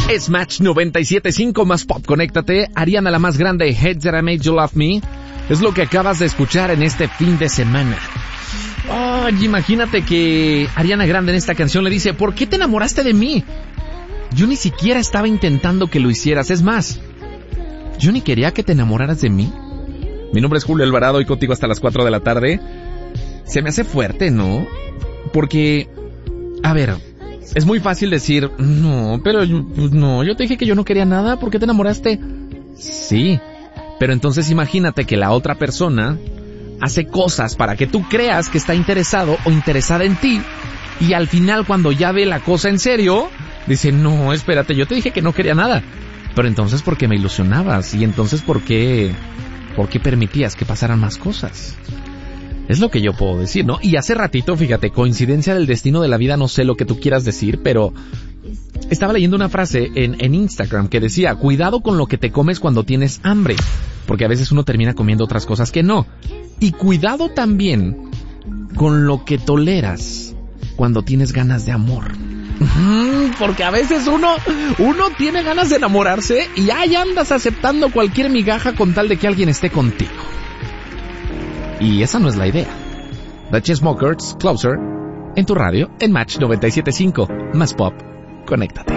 Es Match 97.5 más pop. Conéctate. Ariana, la más grande, Heads That I Made You Love Me, es lo que acabas de escuchar en este fin de semana. Ay, imagínate que Ariana Grande en esta canción le dice: ¿por qué te enamoraste de mí? Yo ni siquiera estaba intentando que lo hicieras. Es más, yo ni quería que te enamoraras de mí. Mi nombre es Julio Alvarado y contigo hasta las 4 de la tarde. Se me hace fuerte, ¿no? Porque, a ver, es muy fácil decir: no, pero yo te dije que yo no quería nada. ¿Por qué te enamoraste? Sí, pero entonces imagínate que la otra persona hace cosas para que tú creas que está interesado o interesada en ti, y al final, cuando ya ve la cosa en serio, dice: no, espérate, yo te dije que no quería nada. Pero entonces, ¿por qué me ilusionabas? Y entonces, ¿por qué permitías que pasaran más cosas? Es lo que yo puedo decir, ¿no? Y hace ratito, fíjate, coincidencia del destino de la vida, no sé lo que tú quieras decir, pero estaba leyendo una frase en Instagram que decía: cuidado con lo que te comes cuando tienes hambre, porque a veces uno termina comiendo otras cosas que no. Y cuidado también con lo que toleras cuando tienes ganas de amor. Porque a veces uno tiene ganas de enamorarse y ahí andas aceptando cualquier migaja con tal de que alguien esté contigo. Y esa no es la idea. The Chainsmokers, Closer, en tu radio, en Match 97.5, más pop. Conéctate.